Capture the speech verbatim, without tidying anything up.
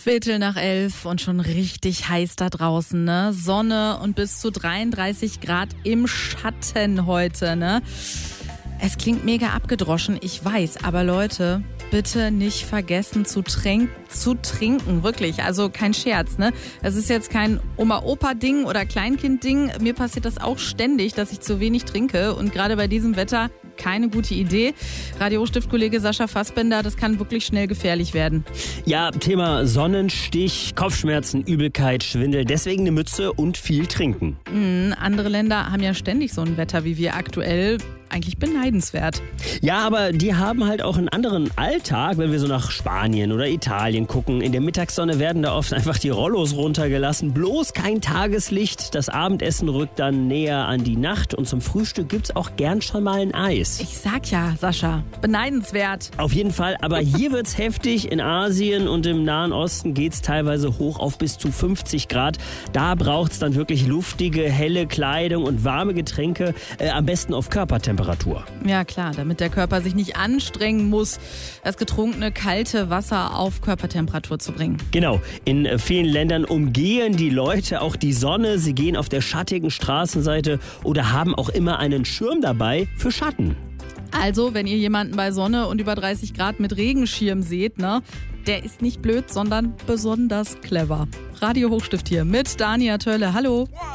Viertel nach elf und schon richtig heiß da draußen, ne? Sonne und bis zu dreiunddreißig Grad im Schatten heute, ne? Es klingt mega abgedroschen, ich weiß, aber Leute, bitte nicht vergessen zu, trink- zu trinken, wirklich, also kein Scherz, ne? Es ist jetzt kein Oma-Opa-Ding oder Kleinkind-Ding, mir passiert das auch ständig, dass ich zu wenig trinke und gerade bei diesem Wetter keine gute Idee. Radio-Stiftkollege Sascha Fassbender, das kann wirklich schnell gefährlich werden. Ja, Thema Sonnenstich, Kopfschmerzen, Übelkeit, Schwindel, deswegen eine Mütze und viel trinken. Mhm, andere Länder haben ja ständig so ein Wetter wie wir aktuell. Eigentlich beneidenswert. Ja, aber die haben halt auch einen anderen Alltag, wenn wir so nach Spanien oder Italien gucken. In der Mittagssonne werden da oft einfach die Rollos runtergelassen. Bloß kein Tageslicht. Das Abendessen rückt dann näher an die Nacht. Und zum Frühstück gibt's auch gern schon mal ein Eis. Ich sag ja, Sascha, beneidenswert. Auf jeden Fall, aber hier wird's heftig. In Asien und im Nahen Osten geht's teilweise hoch auf bis zu fünfzig Grad. Da braucht's dann wirklich luftige, helle Kleidung und warme Getränke. Äh, am besten auf Körpertemperatur. Ja klar, damit der Körper sich nicht anstrengen muss, das getrunkene kalte Wasser auf Körpertemperatur zu bringen. Genau, in vielen Ländern umgehen die Leute auch die Sonne. Sie gehen auf der schattigen Straßenseite oder haben auch immer einen Schirm dabei für Schatten. Also, wenn ihr jemanden bei Sonne und über dreißig Grad mit Regenschirm seht, ne, der ist nicht blöd, sondern besonders clever. Radio Hochstift hier mit Dania Tölle. Hallo.